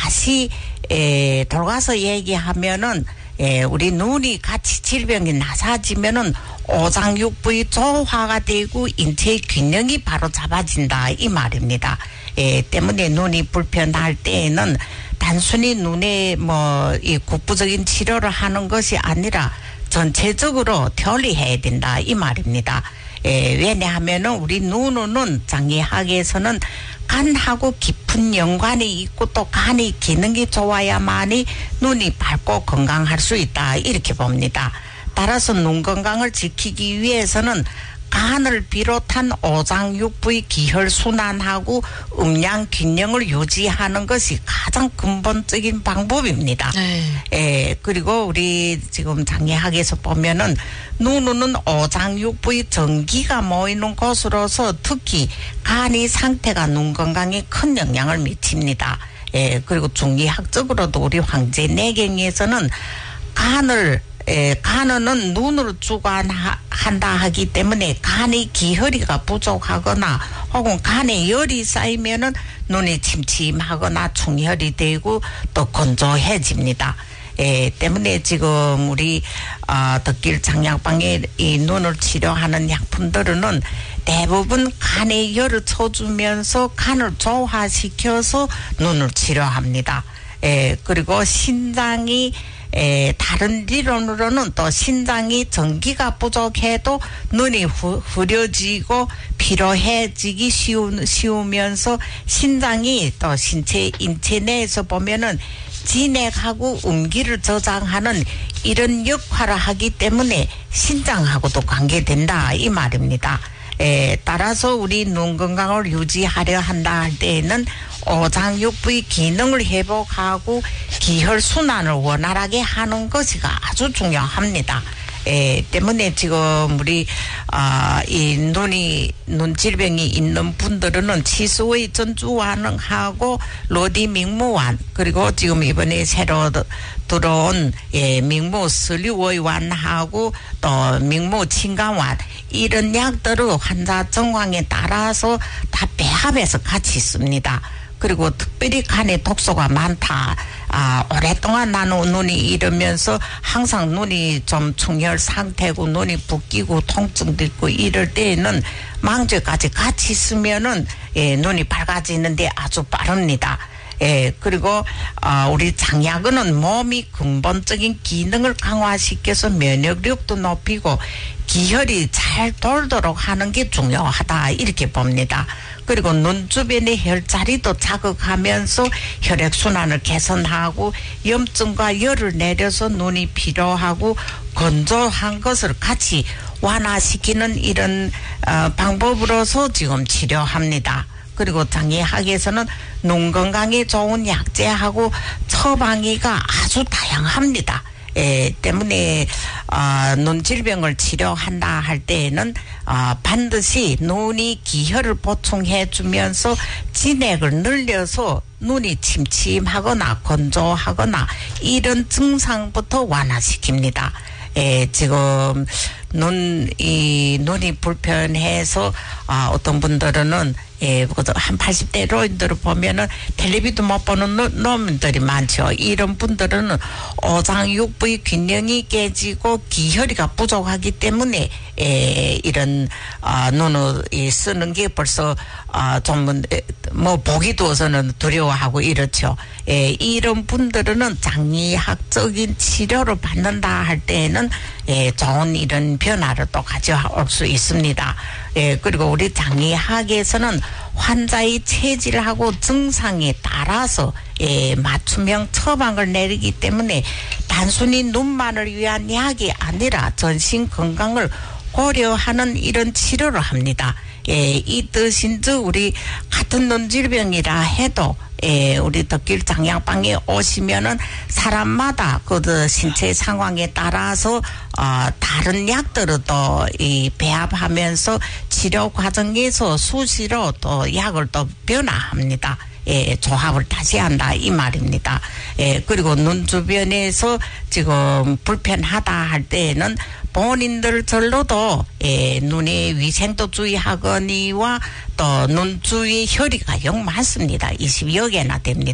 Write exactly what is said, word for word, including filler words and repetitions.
다시 에, 돌아가서 얘기하면은 에, 우리 눈이 같이 질병이 나사지면은 오장육부의 조화가 되고 인체의 균형이 바로 잡아진다 이 말입니다. 에, 때문에 눈이 불편할 때에는 단순히 눈에 뭐 이 국부적인 치료를 하는 것이 아니라 전체적으로调理해야 된다 이 말입니다. 에, 왜냐하면은 우리 눈은 장의학에서는 간하고 깊은 연관이 있고 또 간의 기능이 좋아야만이 눈이 밝고 건강할 수 있다 이렇게 봅니다. 따라서 눈 건강을 지키기 위해서는 간을 비롯한 오장육부의 기혈순환하고 음양 균형을 유지하는 것이 가장 근본적인 방법입니다. 네. 예, 그리고 우리 지금 장의학에서 보면은 눈은 오장육부의 전기가 모이는 곳으로서 특히 간의 상태가 눈 건강에 큰 영향을 미칩니다. 예, 그리고 중의학적으로도 우리 황제내경에서는 간을 에, 간은 눈으로 주관한다 하기 때문에 간의 기혈이가 부족하거나 혹은 간에 열이 쌓이면은 눈이 침침하거나 충혈이 되고 또 건조해집니다. 에, 때문에 지금 우리 어, 덕길 장약방에 이 눈을 치료하는 약품들은 대부분 간에 열을 쳐주면서 간을 조화시켜서 눈을 치료합니다. 에, 그리고 신장이 에, 다른理論으로는 또 신장이 전기가 부족해도 눈이 후, 흐려지고 피로해지기 쉬우, 쉬우면서 신장이 또 신체, 인체 내에서 보면은 진액하고 음기를 저장하는 이런 역할을 하기 때문에 신장하고도 관계된다 이 말입니다. 에, 따라서 우리 눈 건강을 유지하려 한다 할 때에는 오장육부의 기능을 회복하고 기혈순환을 원활하게 하는 것이 아주 중요합니다. 에, 때문에 지금 우리 아, 이 눈이 눈 질병이 있는 분들은 치수의 전주환하고 로디 밍무환 그리고 지금 이번에 새로 들어온 예, 밍무 슬류의 완하고 또 밍무 친강환 이런 약들을 환자 정황에 따라서 다 배합해서 같이 씁니다. 그리고 특별히 간에 독소가 많다. 아, 오랫동안 나는 눈이 이러면서 항상 눈이 좀 충혈 상태고 눈이 붓기고 통증도 있고 이럴 때에는 망제까지 같이 쓰면은 예, 눈이 밝아지는데 아주 빠릅니다. 예, 그리고 어, 우리 장약은 몸이 근본적인 기능을 강화시켜서 면역력도 높이고 기혈이 잘 돌도록 하는 게 중요하다 이렇게 봅니다. 그리고 눈 주변의 혈자리도 자극하면서 혈액순환을 개선하고 염증과 열을 내려서 눈이 피로하고 건조한 것을 같이 완화시키는 이런 어, 방법으로서 지금 치료합니다. 그리고 장의학에서는 눈 건강에 좋은 약재하고 처방이가 아주 다양합니다. 에, 때문에 어, 눈 질병을 치료한다 할 때에는 어, 반드시 눈이 기혈을 보충해 주면서 진액을 늘려서 눈이 침침하거나 건조하거나 이런 증상부터 완화시킵니다. 에, 지금 눈, 이, 눈이 불편해서, 아, 어떤 분들은, 예, 한 팔십 대 노인들을 보면은 텔레비도 못 보는 놈들이 많죠. 이런 분들은 오장육부의 균형이 깨지고 기혈이가 부족하기 때문에, 예, 이런, 아, 눈을 쓰는 게 벌써, 아, 좀, 뭐, 보기도서는 두려워하고 이렇죠. 예, 이런 분들은 장의학적인 치료를 받는다 할 때에는, 예, 좋은 이런 변화를 또 가져올 수 있습니다. 예, 그리고 우리 장의학에서는 환자의 체질하고 증상에 따라서 예, 맞춤형 처방을 내리기 때문에 단순히 눈만을 위한 약이 아니라 전신 건강을 고려하는 이런 치료를 합니다. 예, 이 뜻인즉 우리 같은 눈 질병이라 해도 예, 우리 덕길 장약방에 오시면은 사람마다 그 신체 상황에 따라서 어, 다른 약들을 또 이 배합하면서 치료 과정에서 수시로 또 약을 또 변화합니다. 예, 조합을 다시 한다 이 말입니다. 예, 그리고 눈 주변에서 지금 불편하다 할 때에는 본인들 절로도 예, 눈의 위생도 주의하거니와 또 눈 주위 혈이가 영 많습니다. 이십여 개나 됩니다.